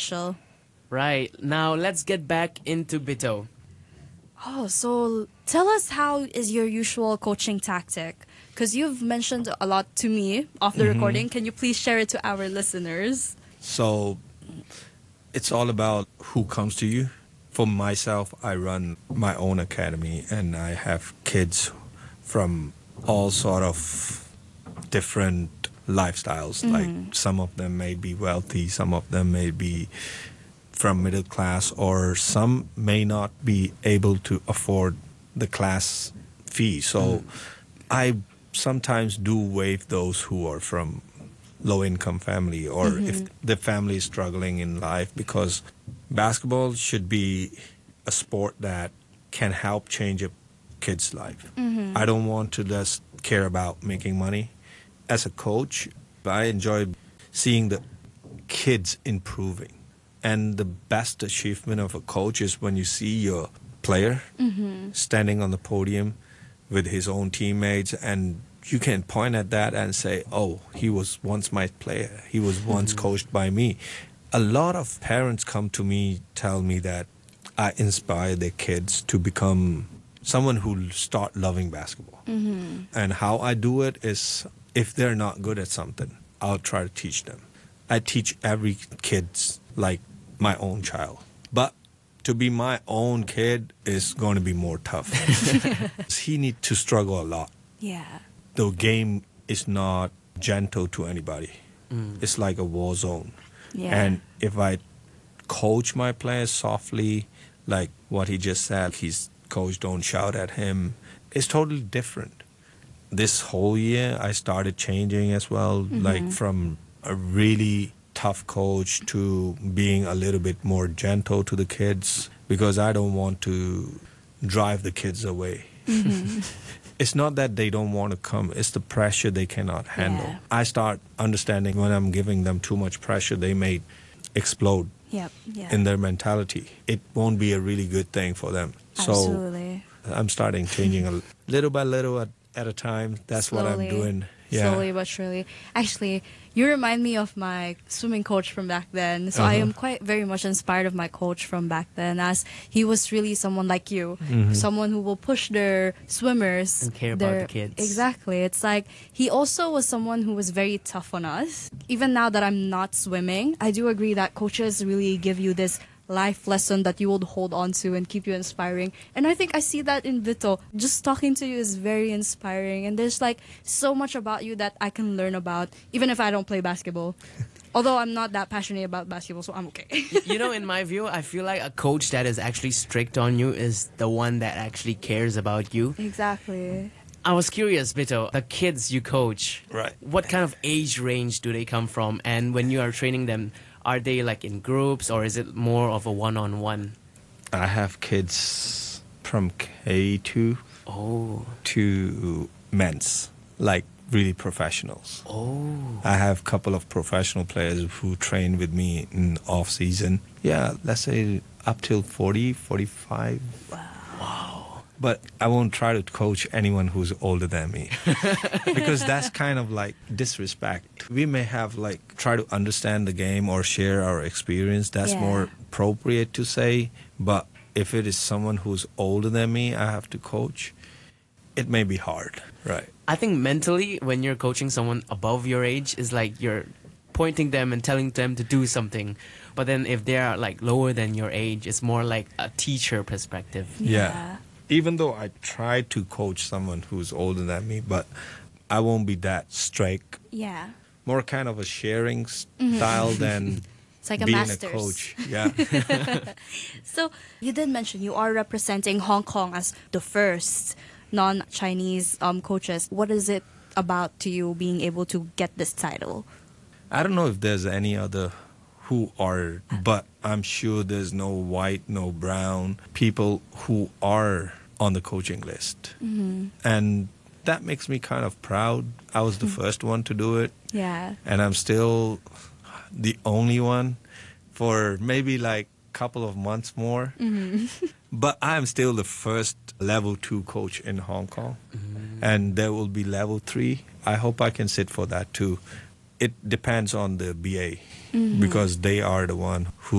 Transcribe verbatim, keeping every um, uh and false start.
beneficial. Right. Now let's get back into Bito. Oh, so tell us, how is your usual coaching tactic? Because you've mentioned a lot to me off the Mm-hmm. recording. Can you please share it to our listeners? So it's all about who comes to you. For myself, I run my own academy, and I have kids from all sort of different lifestyles. Mm-hmm. Like some of them may be wealthy, some of them may be from middle class, or some may not be able to afford the class fee. So Mm. I sometimes do waive those who are from low income family, or Mm-hmm. if the family is struggling in life, because basketball should be a sport that can help change a kid's life. Mm-hmm. I don't want to just care about making money. As a coach, I enjoy seeing the kids improving. And the best achievement of a coach is when you see your player Mm-hmm. standing on the podium with his own teammates, and you can point at that and say, oh, he was once my player. He was once coached by me. A lot of parents come to me, tell me that I inspire their kids to become someone who start loving basketball. Mm-hmm. And how I do it is, if they're not good at something, I'll try to teach them. I teach every kid like my own child. But to be my own kid is going to be more tough. He needs to struggle a lot. Yeah. The game is not gentle to anybody. Mm. It's like a war zone. Yeah. And if I coach my players softly, like what he just said, his coach don't shout at him, it's totally different. This whole year, I started changing as well, Mm-hmm. like from a really tough coach to being a little bit more gentle to the kids, because I don't want to drive the kids away. Mm-hmm. It's not that they don't want to come, it's the pressure they cannot handle. Yeah. I start understanding when I'm giving them too much pressure, they may explode Yep. Yeah. in their mentality. It won't be a really good thing for them. Absolutely. So I'm starting changing a little by little at, at a time. That's what I'm Slowly. doing. Yeah. Slowly but surely. Actually, you remind me of my swimming coach from back then. So I Uh-huh. am quite very much inspired of my coach from back then, as he was really someone like you, Mhm. someone who will push their swimmers And care about their- the kids. Exactly. It's like he also was someone who was very tough on us. Even now that I'm not swimming, I do agree that coaches really give you this life lesson that you would hold on to and keep you inspiring. And I think I see that in Vito. Just talking to you is very inspiring, and there's like so much about you that I can learn about, even if I don't play basketball. Although I'm not that passionate about basketball, so I'm okay. You know, in my view, I feel like a coach that is actually strict on you is the one that actually cares about you. Exactly. I was curious, Bito, the kids you coach, Right. what kind of age range do they come from? And when you are training them, are they like in groups, or is it more of a one-on-one? I have kids from K two Oh, to men's, like really professionals. oh. I have a couple of professional players who train with me in off season. Yeah, let's say up till forty, forty-five. Wow. But I won't try to coach anyone who's older than me, because that's kind of like disrespect. We may have like try to understand the game or share our experience. That's Yeah. more appropriate to say. But if it is someone who's older than me, I have to coach, it may be hard. Right. I think mentally, when you're coaching someone above your age, is like you're pointing them and telling them to do something. But then if they are like lower than your age, it's more like a teacher perspective. Yeah. Even though I try to coach someone who's older than me, but I won't be that strict. Yeah. More kind of a sharing style than It's like a being master's. a coach. Yeah. So you did mention you are representing Hong Kong as the first non-Chinese um, coaches. What is it about to you being able to get this title? I don't know if there's any other who are, but I'm sure there's no white, no brown people who are on the coaching list. Mm-hmm. And that makes me kind of proud. I was the first one to do it, Yeah. and I'm still the only one for maybe like a couple of months more. Mm-hmm. But I'm still the first level two coach in Hong Kong, and there will be level three. I hope I can sit for that too. It depends on the B A, Mhm. because they are the one who